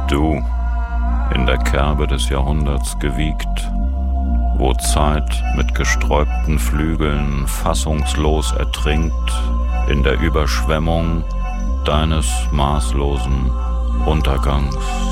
Du, in der Kerbe des Jahrhunderts gewiegt, wo Zeit mit gesträubten Flügeln fassungslos ertrinkt in der Überschwemmung deines maßlosen Untergangs.